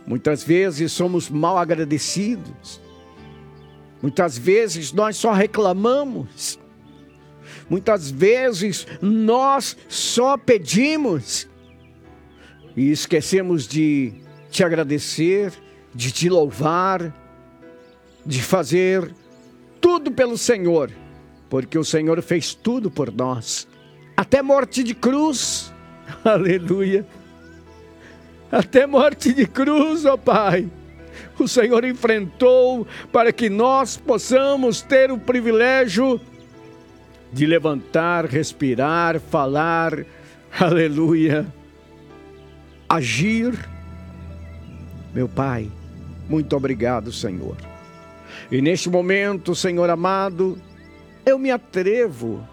Muitas vezes somos mal agradecidos. Muitas vezes nós só reclamamos. Muitas vezes nós só pedimos. E esquecemos de te agradecer, de te louvar, de fazer tudo pelo Senhor. Porque o Senhor fez tudo por nós. Até morte de cruz. Aleluia. Até morte de cruz, ó Pai. O Senhor enfrentou para que nós possamos ter o privilégio de levantar, respirar, falar, aleluia, agir. Meu Pai, muito obrigado, Senhor. E neste momento, Senhor amado, eu me atrevo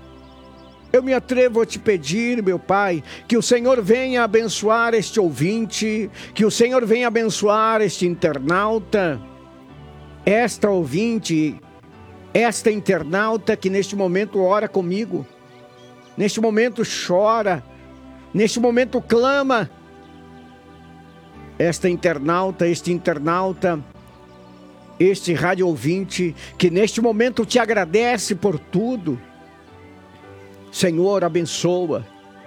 a te pedir, meu Pai, que o Senhor venha abençoar este ouvinte, que o Senhor venha abençoar este internauta, esta ouvinte, esta internauta que neste momento ora comigo, neste momento chora, neste momento clama. Esta internauta, este rádio ouvinte, que neste momento te agradece por tudo. Senhor, abençoa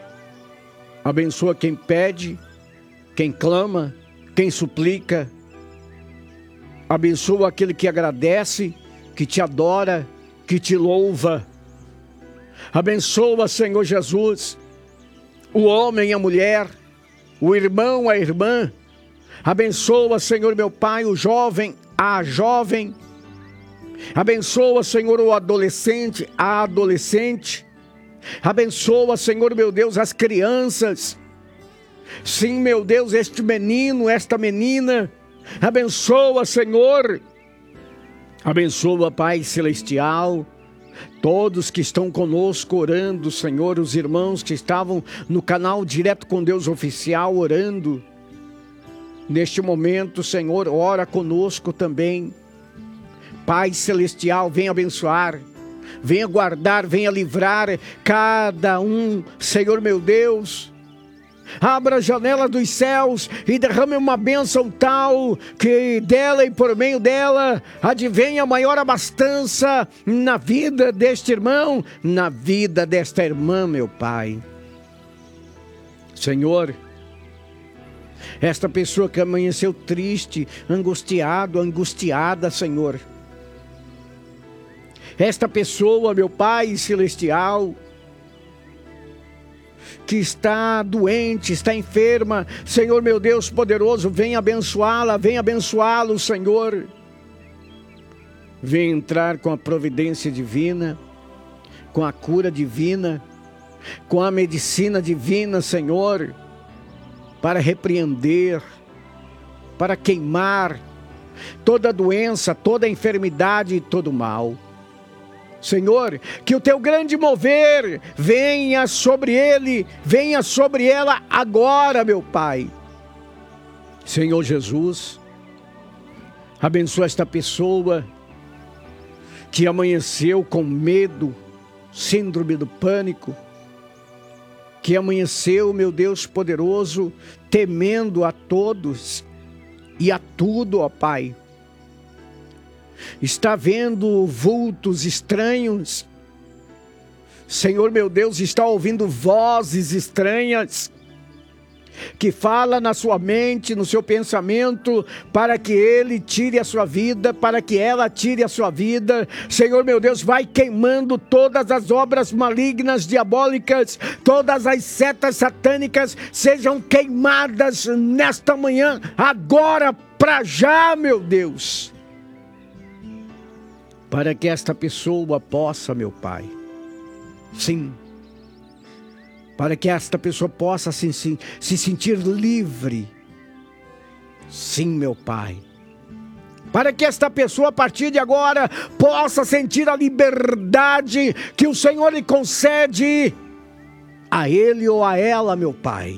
quem pede, quem clama, quem suplica. Abençoa aquele que agradece, que te adora, que te louva. Abençoa, Senhor Jesus, o homem e a mulher, o irmão, a irmã. Abençoa, Senhor meu Pai, o jovem, a jovem. Abençoa, Senhor, o adolescente, a adolescente. Abençoa, Senhor meu Deus, as crianças. Sim, meu Deus, este menino, esta menina. Abençoa, Senhor. Abençoa, Pai Celestial, todos que estão conosco orando, Senhor, os irmãos que estavam no canal Direto com Deus Oficial orando. Neste momento, Senhor, ora conosco também. Pai Celestial, venha abençoar. Venha guardar, venha livrar cada um, Senhor meu Deus. Abra a janela dos céus e derrame uma bênção tal que dela e por meio dela advenha maior abastança na vida deste irmão, na vida desta irmã, meu Pai. Senhor, esta pessoa que amanheceu triste, angustiada, Senhor. Esta pessoa, meu Pai Celestial, que está doente, está enferma, Senhor meu Deus poderoso, venha abençoá-la, venha abençoá-lo, Senhor. Venha entrar com a providência divina, com a cura divina, com a medicina divina, Senhor, para repreender, para queimar toda doença, toda enfermidade e todo mal. Senhor, que o teu grande mover venha sobre ele, venha sobre ela agora, meu Pai. Senhor Jesus, abençoa esta pessoa que amanheceu com medo, síndrome do pânico, que amanheceu, meu Deus poderoso, temendo a todos e a tudo, ó Pai. Está vendo vultos estranhos. Senhor meu Deus, está ouvindo vozes estranhas que fala na sua mente, no seu pensamento, para que ele tire a sua vida, para que ela tire a sua vida. Senhor meu Deus, vai queimando todas as obras malignas, diabólicas, todas as setas satânicas, sejam queimadas nesta manhã, agora, para já, meu Deus. Para que esta pessoa possa, meu Pai, sim, para que esta pessoa possa se sentir livre, sim, meu Pai, para que esta pessoa a partir de agora possa sentir a liberdade que o Senhor lhe concede a ele ou a ela, meu Pai,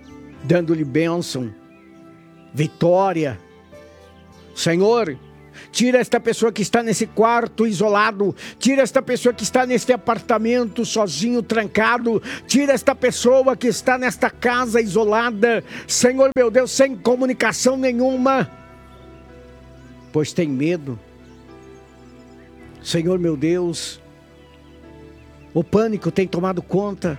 dando-lhe bênção, vitória. Senhor, Tira esta pessoa que está nesse quarto isolado. Tira esta pessoa que está neste apartamento sozinho, trancado. Tira esta pessoa que está nesta casa isolada, Senhor meu Deus, sem comunicação nenhuma, pois tem medo. Senhor meu Deus, o pânico tem tomado conta.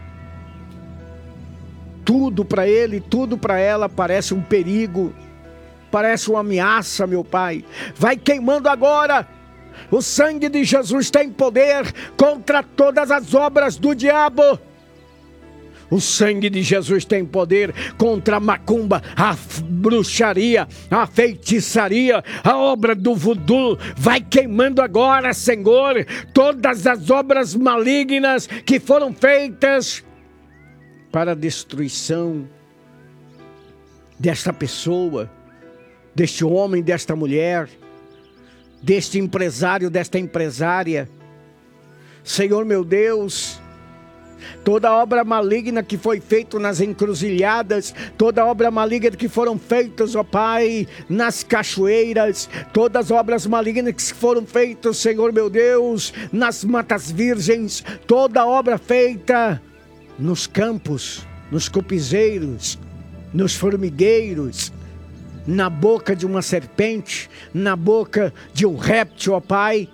Tudo para ele, tudo para ela parece um perigo, parece uma ameaça, meu Pai. Vai queimando agora. O sangue de Jesus tem poder contra todas as obras do diabo. O sangue de Jesus tem poder contra a macumba, a bruxaria, a feitiçaria, a obra do voodoo. Vai queimando agora, Senhor, todas as obras malignas que foram feitas para a destruição desta pessoa, deste homem, desta mulher, deste empresário, desta empresária. Senhor meu Deus, toda obra maligna que foi feita nas encruzilhadas, toda obra maligna que foram feitas, ó Pai, nas cachoeiras, todas as obras malignas que foram feitas, Senhor meu Deus, nas matas virgens, toda obra feita nos campos, nos copizeiros, nos formigueiros, na boca de uma serpente, na boca de um réptil, ó Pai.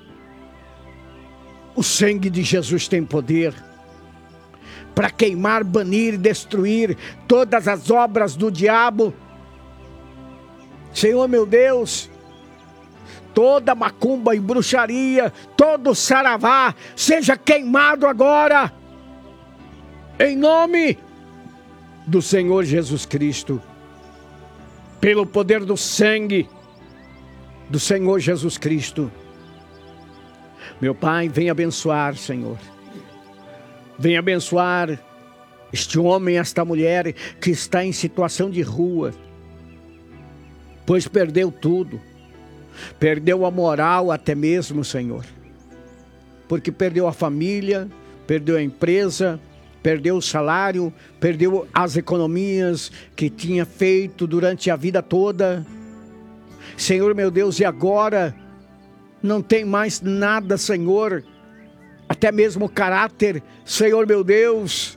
O sangue de Jesus tem poder para queimar, banir e destruir todas as obras do diabo. Senhor meu Deus, toda macumba e bruxaria, todo saravá, seja queimado agora, em nome do Senhor Jesus Cristo, pelo poder do sangue do Senhor Jesus Cristo. Meu Pai, vem abençoar, Senhor. Vem abençoar este homem, esta mulher que está em situação de rua, pois perdeu tudo. Perdeu a moral até mesmo, Senhor. Porque perdeu a família, perdeu a empresa, perdeu o salário, perdeu as economias que tinha feito durante a vida toda. Senhor meu Deus, e agora não tem mais nada, Senhor, até mesmo o caráter, Senhor meu Deus,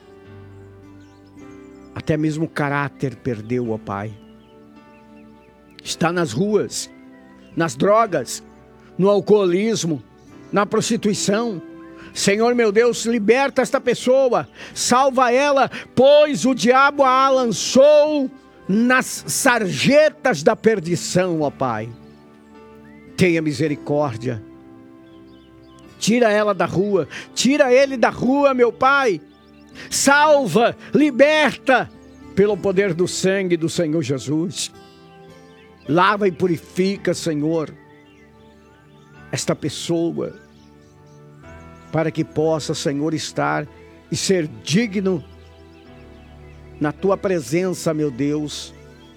até mesmo o caráter perdeu, ó Pai. Está nas ruas, nas drogas, no alcoolismo, na prostituição. Senhor meu Deus, liberta esta pessoa, salva ela, pois o diabo a lançou nas sarjetas da perdição, ó Pai. Tenha misericórdia. Tira ela da rua, tira ele da rua, meu Pai. Salva, liberta, pelo poder do sangue do Senhor Jesus. Lava e purifica, Senhor, esta pessoa, para que possa, Senhor, estar e ser digno na Tua presença, meu Deus.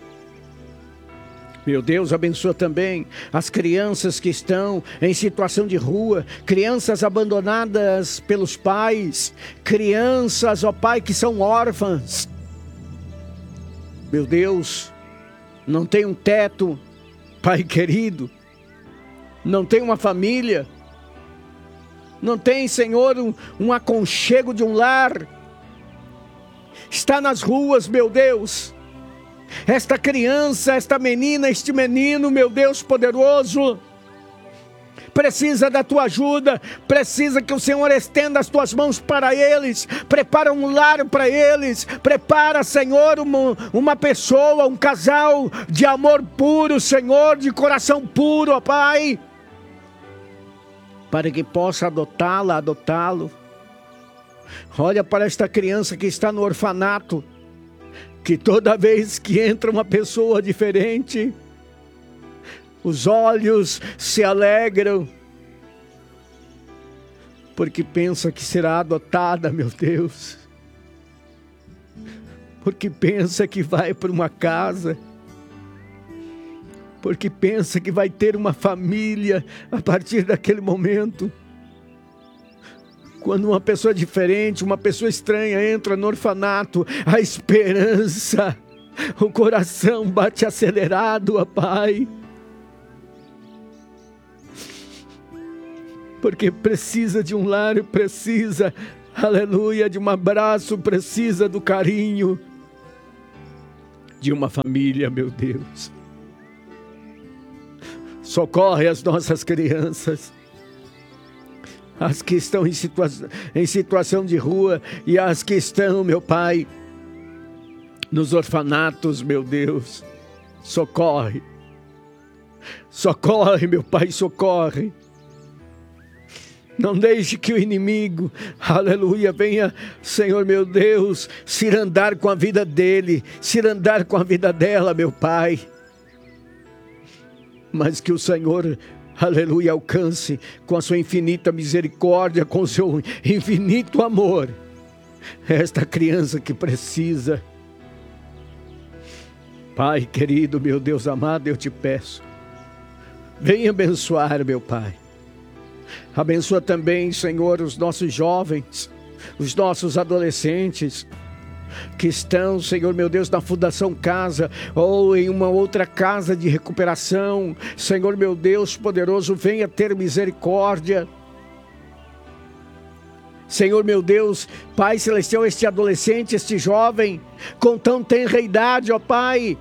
Meu Deus, abençoa também as crianças que estão em situação de rua, crianças abandonadas pelos pais, crianças, ó Pai, que são órfãs. Meu Deus, não tem um teto, Pai querido, não tem uma família, não tem, Senhor, um aconchego de um lar. Está nas ruas, meu Deus. Esta criança, esta menina, este menino, meu Deus poderoso, precisa da Tua ajuda, precisa que o Senhor estenda as Tuas mãos para eles, prepara um lar para eles, prepara, Senhor, uma pessoa, um casal de amor puro, Senhor, de coração puro, ó Pai, para que possa adotá-la, adotá-lo. Olha para esta criança que está no orfanato, que toda vez que entra uma pessoa diferente, os olhos se alegram, porque pensa que será adotada, meu Deus, porque pensa que vai para uma casa, porque pensa que vai ter uma família a partir daquele momento. Quando uma pessoa diferente, uma pessoa estranha entra no orfanato, a esperança, o coração bate acelerado, ó Pai. porque precisa de um lar, precisa, aleluia, de um abraço, precisa do carinho de uma família, meu Deus. Socorre as nossas crianças, as que estão em situação de rua e as que estão, meu Pai, nos orfanatos, meu Deus. Socorre, socorre, meu Pai, socorre. Não deixe que o inimigo, aleluia, venha, Senhor meu Deus, cirandar com a vida dele, cirandar com a vida dela, meu Pai. Mas que o Senhor, aleluia, alcance com a sua infinita misericórdia, com o seu infinito amor, esta criança que precisa. Pai querido, meu Deus amado, eu te peço, venha abençoar, meu Pai. Abençoa também, Senhor, os nossos jovens, os nossos adolescentes, que estão, Senhor meu Deus, na Fundação Casa, ou em uma outra casa de recuperação. Senhor meu Deus poderoso, venha ter misericórdia. Senhor meu Deus, Pai Celestial, este adolescente, este jovem, com tão tenra idade, ó Pai,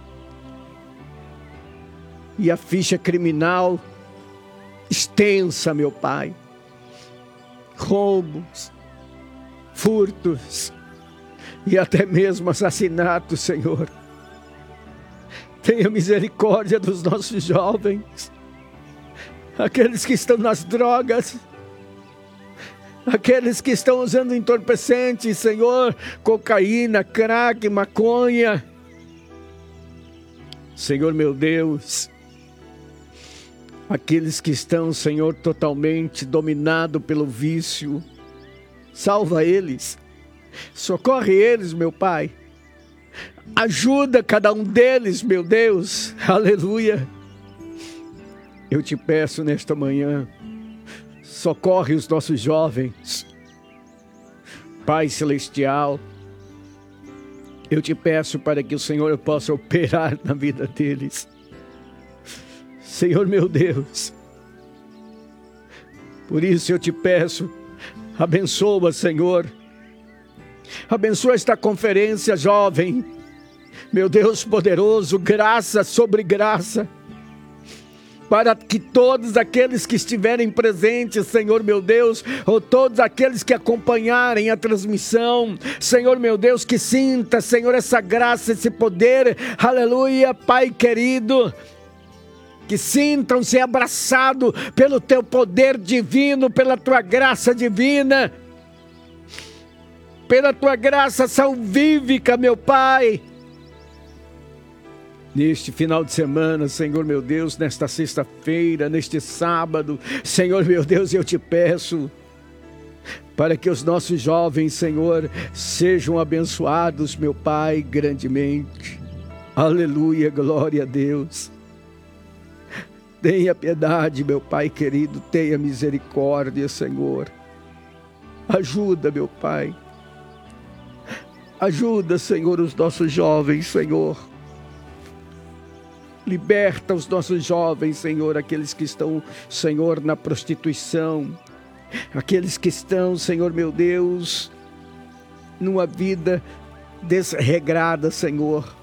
e a ficha criminal extensa, meu Pai, roubos, furtos e até mesmo assassinatos, Senhor. Tenha misericórdia dos nossos jovens, aqueles que estão nas drogas, aqueles que estão usando entorpecentes, Senhor, cocaína, crack, maconha. Senhor meu Deus, aqueles que estão, Senhor, totalmente dominados pelo vício, salva eles, socorre eles, meu Pai, ajuda cada um deles, meu Deus, aleluia. Eu te peço nesta manhã, socorre os nossos jovens, Pai Celestial, eu te peço para que o Senhor possa operar na vida deles. Senhor meu Deus, por isso eu te peço, abençoa, Senhor, abençoa esta conferência jovem, meu Deus poderoso, graça sobre graça, para que todos aqueles que estiverem presentes, Senhor meu Deus, ou todos aqueles que acompanharem a transmissão, Senhor meu Deus, que sinta, Senhor, essa graça, esse poder, aleluia, Pai querido, que sintam-se abraçados pelo teu poder divino, pela tua graça divina, pela tua graça salvífica, meu Pai. Neste final de semana, Senhor meu Deus, nesta sexta-feira, neste sábado, Senhor meu Deus, eu te peço para que os nossos jovens, Senhor, sejam abençoados, meu Pai, grandemente. Aleluia, glória a Deus. Tenha piedade, meu Pai querido, tenha misericórdia, Senhor. Ajuda, meu Pai. Ajuda, Senhor, os nossos jovens, Senhor. Liberta os nossos jovens, Senhor, aqueles que estão, Senhor, na prostituição. Aqueles que estão, Senhor, meu Deus, numa vida desregrada, Senhor.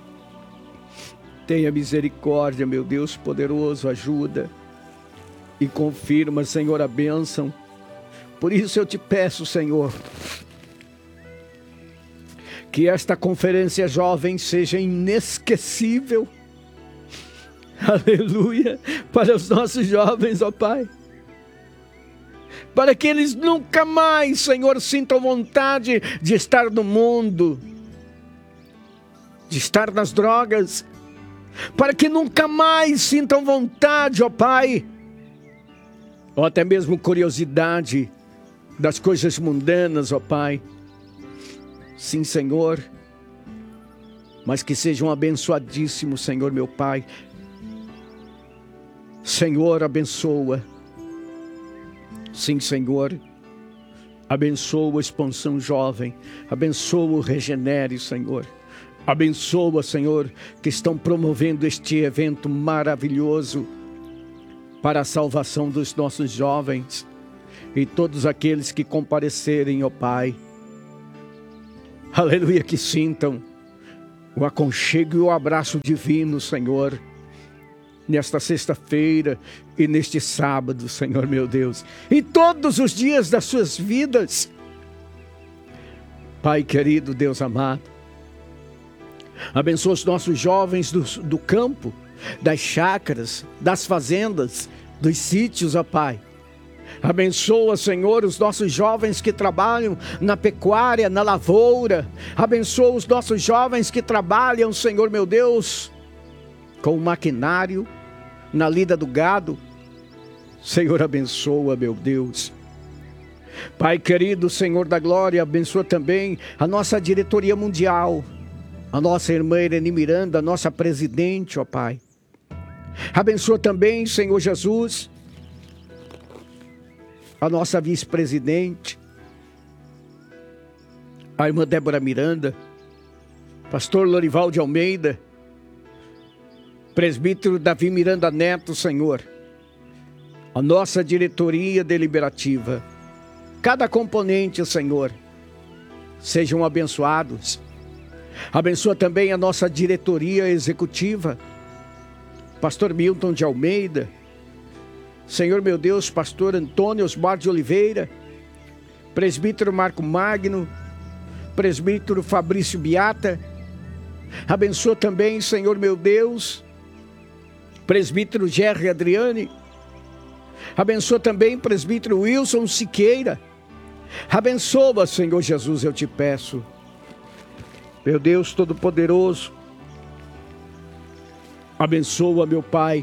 Tenha misericórdia, meu Deus poderoso, ajuda e confirma, Senhor, a bênção. Por isso eu te peço, Senhor, que esta conferência jovem seja inesquecível. Aleluia, para os nossos jovens, ó Pai. Para que eles nunca mais, Senhor, sintam vontade de estar no mundo, de estar nas drogas, para que nunca mais sintam vontade, ó Pai, ou até mesmo curiosidade das coisas mundanas, ó Pai. Sim, Senhor, mas que sejam abençoadíssimos, Senhor, meu Pai. Senhor, abençoa. Sim, Senhor, abençoa a Expansão Jovem, abençoa o Regenere, Senhor. Abençoa, Senhor, que estão promovendo este evento maravilhoso para a salvação dos nossos jovens. e todos aqueles que comparecerem, ó Pai. Aleluia, que sintam o aconchego e o abraço divino, Senhor, nesta sexta-feira e neste sábado, Senhor meu Deus, e todos os dias das suas vidas. Pai querido, Deus amado, abençoa os nossos jovens do campo, das chácaras, das fazendas, dos sítios, ó Pai. Abençoa, Senhor, os nossos jovens que trabalham na pecuária, na lavoura. Abençoa os nossos jovens que trabalham, Senhor meu Deus, com o maquinário, na lida do gado. Senhor, abençoa, meu Deus. Pai querido, Senhor da glória, abençoa também a nossa diretoria mundial, a nossa irmã Irene Miranda, a nossa presidente, ó Pai. Abençoa também, Senhor Jesus, a nossa vice-presidente, a irmã Débora Miranda, pastor Lorival de Almeida, presbítero Davi Miranda Neto, Senhor, a nossa diretoria deliberativa, cada componente, Senhor, sejam abençoados. Abençoa também a nossa diretoria executiva, pastor Milton de Almeida, Senhor meu Deus, pastor Antônio Osmar de Oliveira, presbítero Marco Magno, presbítero Fabrício Biata. Abençoa também, Senhor meu Deus, presbítero Gerry Adriane. Abençoa também presbítero Wilson Siqueira. Abençoa, Senhor Jesus, eu te peço. Meu Deus Todo-Poderoso, abençoa, meu Pai,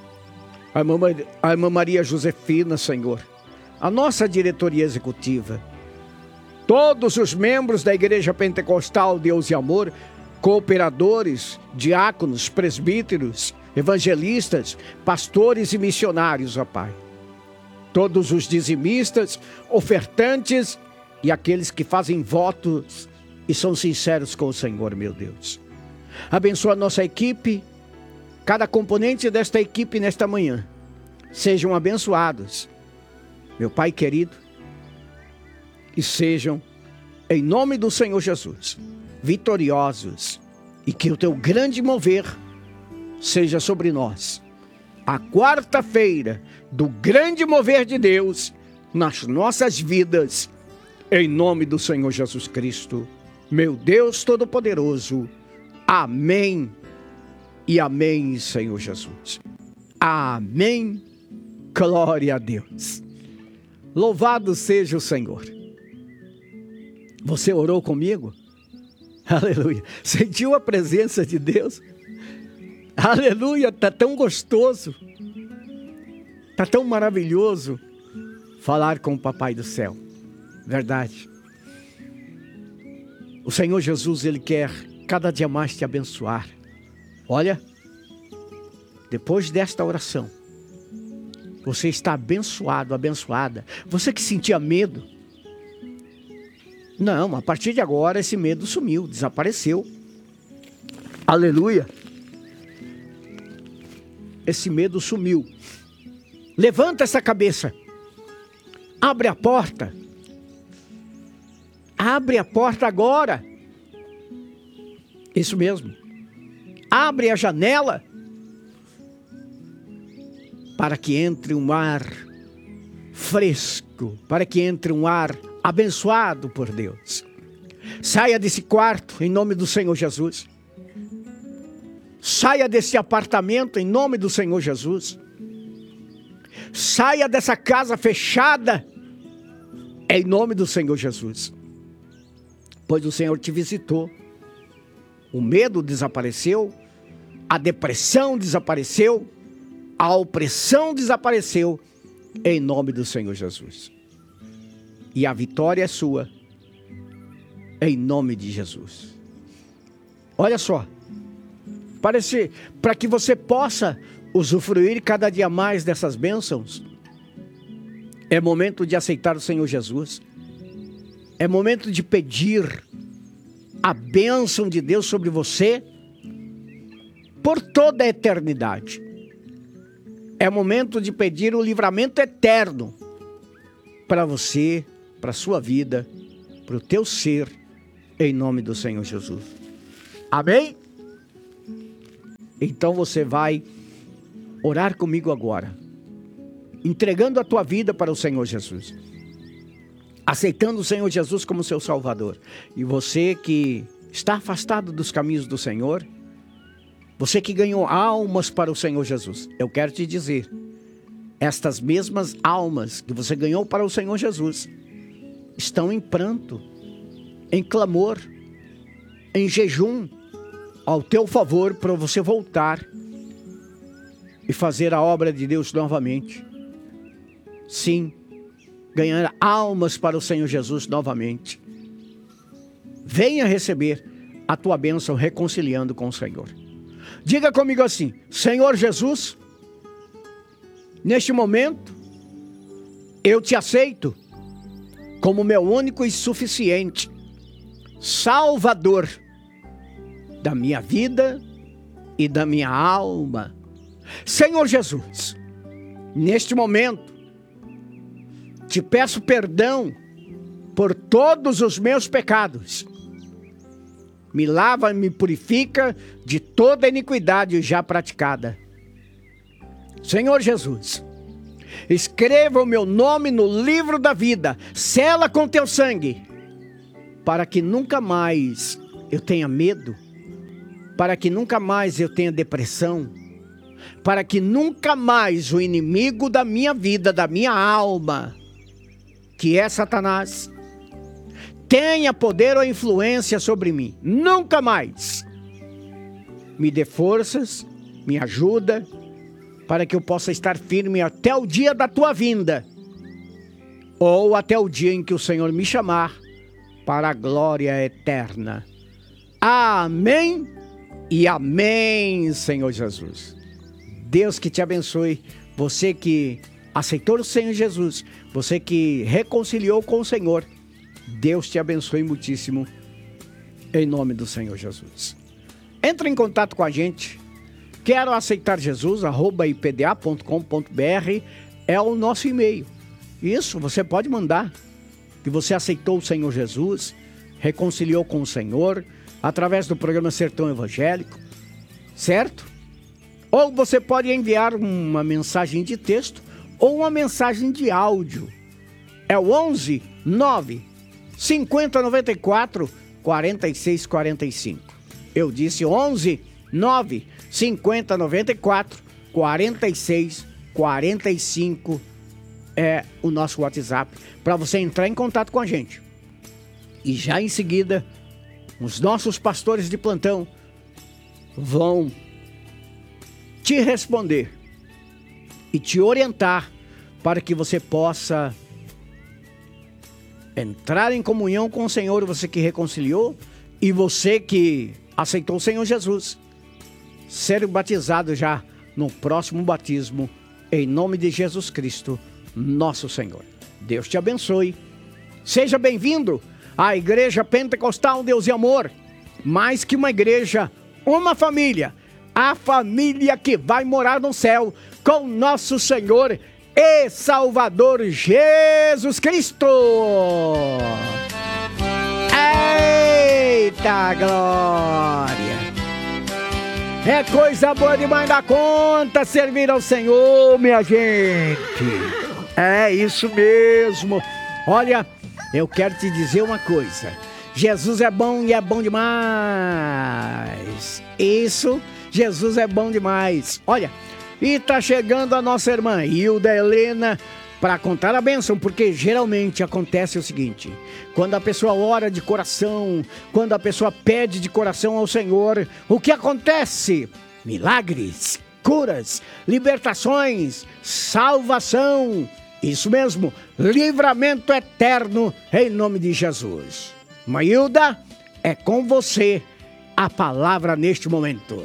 a irmã Maria Josefina, Senhor, a nossa diretoria executiva, todos os membros da Igreja Pentecostal Deus e Amor, cooperadores, diáconos, presbíteros, evangelistas, pastores e missionários, ó Pai. Todos os dizimistas, ofertantes e aqueles que fazem votos e são sinceros com o Senhor, meu Deus. Abençoa a nossa equipe, cada componente desta equipe nesta manhã. Sejam abençoados, meu Pai querido, e sejam, em nome do Senhor Jesus, vitoriosos, e que o teu grande mover seja sobre nós. A quarta-feira do grande mover de Deus nas nossas vidas, em nome do Senhor Jesus Cristo, meu Deus Todo-Poderoso. Amém e amém, Senhor Jesus. Amém. Glória a Deus. Louvado seja o Senhor. Você orou comigo? Aleluia. Sentiu a presença de Deus? Aleluia. Está tão gostoso. Está tão maravilhoso falar com o Papai do Céu. Verdade. O Senhor Jesus, Ele quer cada dia mais te abençoar. Olha, depois desta oração, você está abençoado, abençoada. Você que sentia medo, não, a partir de agora esse medo sumiu, desapareceu. Aleluia. Esse medo sumiu. Levanta essa cabeça. Abre a porta. Abre a porta agora. Isso mesmo. Abre a janela para que entre um ar fresco, para que entre um ar abençoado por Deus. Saia desse quarto em nome do Senhor Jesus. Saia desse apartamento em nome do Senhor Jesus. Saia dessa casa fechada em nome do Senhor Jesus. Pois o Senhor te visitou. O medo desapareceu, a depressão desapareceu, a opressão desapareceu, em nome do Senhor Jesus. E a vitória é sua, em nome de Jesus. Olha só, para que você possa usufruir cada dia mais dessas bênçãos, é momento de aceitar o Senhor Jesus, é momento de pedir a bênção de Deus sobre você por toda a eternidade. É momento de pedir o livramento eterno para você, para a sua vida, para o teu ser, em nome do Senhor Jesus. Amém? Então você vai orar comigo agora, entregando a tua vida para o Senhor Jesus, aceitando o Senhor Jesus como seu Salvador. E você que está afastado dos caminhos do Senhor, você que ganhou almas para o Senhor Jesus, eu quero te dizer, estas mesmas almas que você ganhou para o Senhor Jesus, estão em pranto, em clamor, em jejum, ao teu favor, para você voltar e fazer a obra de Deus novamente. Sim, ganhar almas para o Senhor Jesus novamente. Venha receber a tua bênção reconciliando com o Senhor. Diga comigo assim: Senhor Jesus, neste momento, eu te aceito como meu único e suficiente Salvador da minha vida e da minha alma. Senhor Jesus, neste momento, te peço perdão por todos os meus pecados. Me lava e me purifica de toda iniquidade já praticada. Senhor Jesus, escreva o meu nome no livro da vida, sela com teu sangue, para que nunca mais eu tenha medo, para que nunca mais eu tenha depressão, para que nunca mais o inimigo da minha vida, da minha alma, que é Satanás, tenha poder ou influência sobre mim. Nunca mais. Me dê forças, me ajuda, para que eu possa estar firme até o dia da tua vinda, ou até o dia em que o Senhor me chamar para a glória eterna. Amém e amém, Senhor Jesus. Deus que te abençoe, você que aceitou o Senhor Jesus, você que reconciliou com o Senhor, Deus te abençoe muitíssimo, em nome do Senhor Jesus. Entre em contato com a gente. Quero aceitar Jesus, @ipda.com.br é o nosso e-mail. Isso, você pode mandar que você aceitou o Senhor Jesus, reconciliou com o Senhor, através do programa Sertão Evangélico, certo? Ou você pode enviar uma mensagem de texto ou uma mensagem de áudio. É o 11 9 50 94 46 45. Eu disse 11 9 50 94 46 45 é o nosso WhatsApp para você entrar em contato com a gente. E já em seguida, os nossos pastores de plantão vão te responder e te orientar para que você possa entrar em comunhão com o Senhor, você que reconciliou e você que aceitou o Senhor Jesus, ser batizado já no próximo batismo, em nome de Jesus Cristo, nosso Senhor. Deus te abençoe. Seja bem-vindo à Igreja Pentecostal Deus e Amor. Mais que uma igreja, uma família. A família que vai morar no céu com nosso Senhor e Salvador Jesus Cristo. Eita glória! É coisa boa demais da conta servir ao Senhor, minha gente. É isso mesmo. Olha, eu quero te dizer uma coisa. Jesus é bom e é bom demais. Isso, Jesus é bom demais. Olha, e tá chegando a nossa irmã Hilda Helena para contar a bênção, porque geralmente acontece o seguinte: quando a pessoa ora de coração, quando a pessoa pede de coração ao Senhor, o que acontece? Milagres, curas, libertações, salvação. Isso mesmo, livramento eterno em nome de Jesus. Mailda, é com você a palavra neste momento.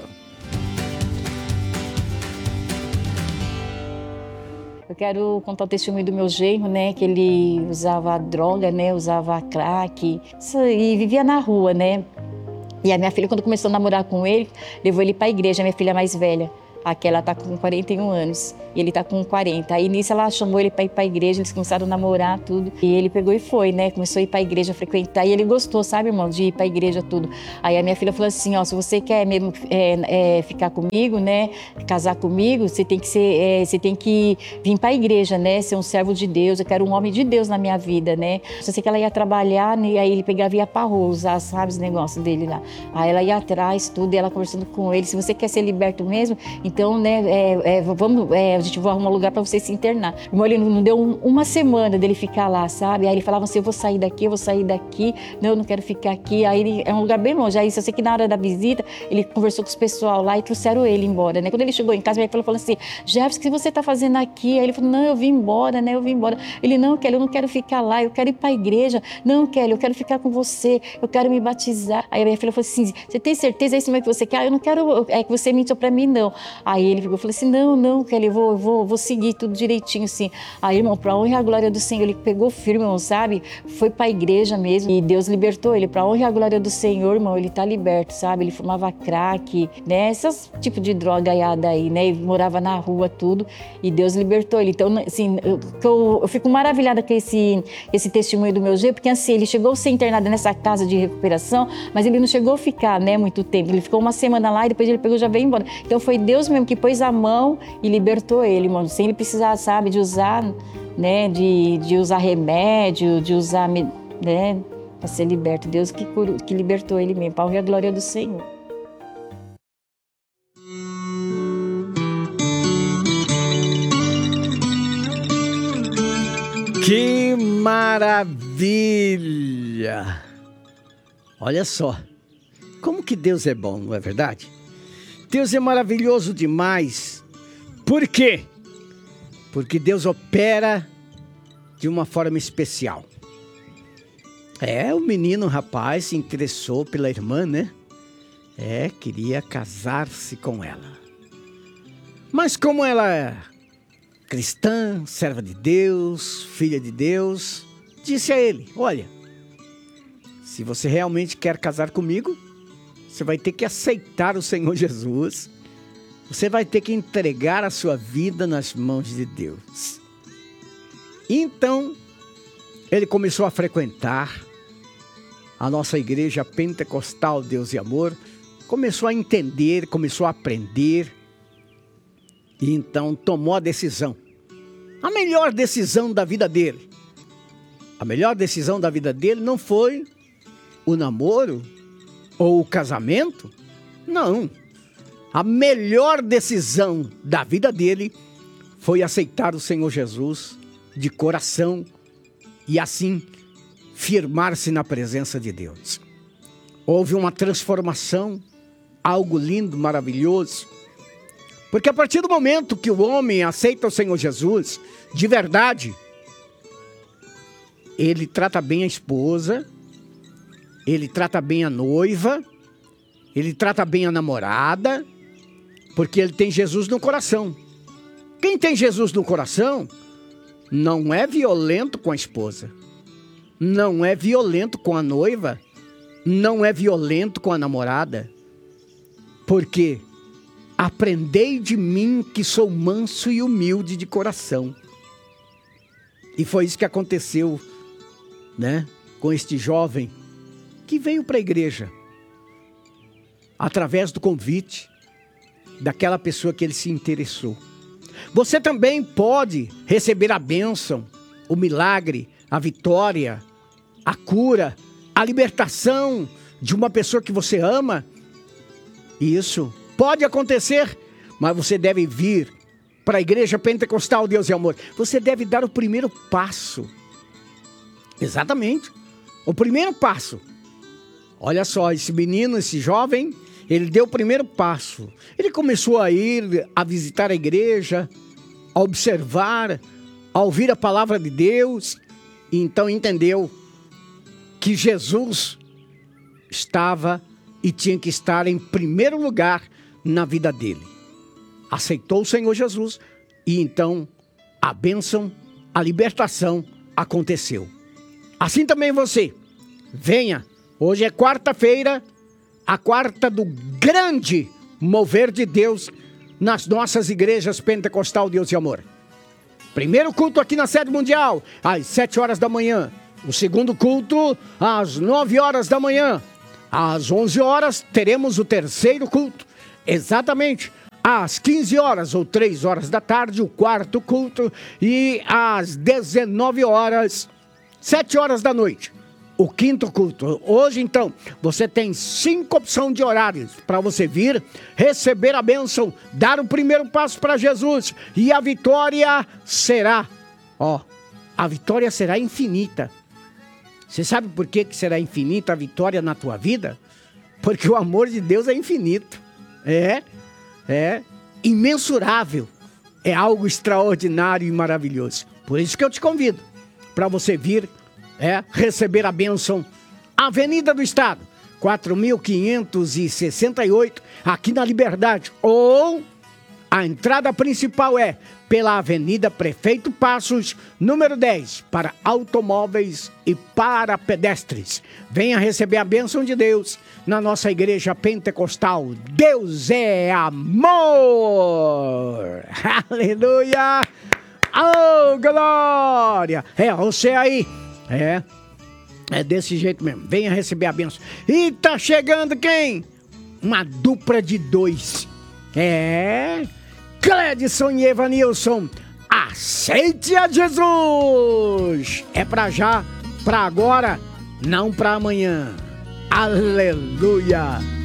Eu quero contar o testemunho do meu genro, né, que ele usava droga, né, usava crack e vivia na rua, né. E a minha filha, quando começou a namorar com ele, levou ele para a igreja, a minha filha mais velha. Aquela tá com 41 anos e ele tá com 40. Aí nisso ela chamou ele para ir para a igreja, eles começaram a namorar tudo. E ele pegou e foi, né? Começou a ir para a igreja, frequentar. E ele gostou, sabe, irmão, de ir para a igreja tudo. Aí a minha filha falou assim, ó, se você quer mesmo ficar comigo, né, casar comigo, você tem que vir para a igreja, né, ser um servo de Deus. Eu quero um homem de Deus na minha vida, né. Eu sei que ela ia trabalhar, né, aí ele pegava e ia para rua usar, sabe, os negócios dele lá. Aí ela ia atrás, tudo, e ela conversando com ele, se você quer ser liberto mesmo, então, né, a gente vai arrumar um lugar para você se internar. Irmão, ele não deu uma semana dele ficar lá, sabe? Aí ele falava assim, eu vou sair daqui, não, eu não quero ficar aqui. Aí é um lugar bem longe. Aí eu sei que na hora da visita, ele conversou com os pessoal lá e trouxeram ele embora, né? Quando ele chegou em casa, minha filha falou assim, Jefferson, o que você tá fazendo aqui? Aí ele falou, não, eu vim embora, né? Ele, não, Kelly, eu não quero ficar lá, eu quero ir para a igreja. Não, Kelly, eu quero ficar com você, eu quero me batizar. Aí a minha filha falou assim, você tem certeza, é isso mesmo que você quer? Ah, eu não quero que você mentiu para mim, não. Aí ele falou assim, não, Kelly, eu vou seguir tudo direitinho, assim. Aí, irmão, pra honra e a glória do Senhor, ele pegou firme, irmão, sabe? Foi pra igreja mesmo e Deus libertou ele. Pra honra e a glória do Senhor, irmão, ele tá liberto, sabe? Ele fumava crack, né? Esses tipo de droga aí, né? Ele morava na rua, tudo, e Deus libertou ele. Então, assim, eu fico maravilhada com esse testemunho do meu G, porque assim, ele chegou a ser internado nessa casa de recuperação, mas ele não chegou a ficar, né, muito tempo. Ele ficou uma semana lá e depois ele pegou e já veio embora. Então foi Deus mesmo que pôs a mão e libertou ele, irmão, sem ele precisar, sabe, de usar, né, de usar remédio, de usar, né, para ser liberto. Deus que libertou ele mesmo, para honra e a glória do Senhor. Que maravilha! Olha só, como que Deus é bom, não é verdade? Deus é maravilhoso demais. Por quê? Porque Deus opera de uma forma especial. O menino, rapaz, se interessou pela irmã, né? Queria casar-se com ela. Mas como ela é cristã, serva de Deus, filha de Deus, disse a ele, olha, se você realmente quer casar comigo, você vai ter que aceitar o Senhor Jesus. Você vai ter que entregar a sua vida nas mãos de Deus. Então, ele começou a frequentar a nossa igreja pentecostal Deus e Amor. Começou a entender, começou a aprender. E então tomou a decisão. A melhor decisão da vida dele. A melhor decisão da vida dele não foi o namoro ou o casamento. Não. A melhor decisão da vida dele foi aceitar o Senhor Jesus de coração e assim firmar-se na presença de Deus. Houve uma transformação, algo lindo, maravilhoso. Porque a partir do momento que o homem aceita o Senhor Jesus, de verdade, ele trata bem a esposa, ele trata bem a noiva, ele trata bem a namorada, porque ele tem Jesus no coração. Quem tem Jesus no coração não é violento com a esposa, não é violento com a noiva, não é violento com a namorada. Porque aprendei de mim que sou manso e humilde de coração. E foi isso que aconteceu, né, com este jovem que veio para a igreja através do convite daquela pessoa que ele se interessou. Você também pode receber a bênção, o milagre, a vitória, a cura, a libertação de uma pessoa que você ama. Isso pode acontecer, mas você deve vir para a igreja pentecostal Deus e Amor. Você deve dar o primeiro passo. Exatamente, o primeiro passo. Olha só, esse menino, esse jovem, ele deu o primeiro passo. Ele começou a ir, a visitar a igreja, a observar, a ouvir a palavra de Deus. E então entendeu que Jesus estava e tinha que estar em primeiro lugar na vida dele. Aceitou o Senhor Jesus e então a bênção, a libertação aconteceu. Assim também você, venha. Hoje é quarta-feira, a quarta do grande mover de Deus nas nossas igrejas Pentecostal Deus e Amor. Primeiro culto aqui na sede mundial, às 7 horas da manhã. O segundo culto, às 9 horas da manhã. Às 11 horas, teremos o terceiro culto. Exatamente, às 15 horas ou 3 horas da tarde, o quarto culto. E às 19 horas, 7 horas da noite, o quinto culto. Hoje, então, você tem 5 opções de horários para você vir, receber a bênção, dar o primeiro passo para Jesus. E a vitória será, a vitória será infinita. Você sabe por que será infinita a vitória na tua vida? Porque o amor de Deus é infinito. É imensurável. É algo extraordinário e maravilhoso. Por isso que eu te convido para você vir receber a bênção. Avenida do Estado, 4.568, aqui na Liberdade. Ou a entrada principal é pela Avenida Prefeito Passos, número 10, para automóveis e para pedestres. Venha receber a bênção de Deus na nossa igreja pentecostal. Deus é amor! Aleluia! Oh, glória! Você aí, é desse jeito mesmo. Venha receber a bênção. E tá chegando quem? Uma dupla de 2. Cledson e Evanilson, aceite a Jesus! É pra já, pra agora, não pra amanhã. Aleluia!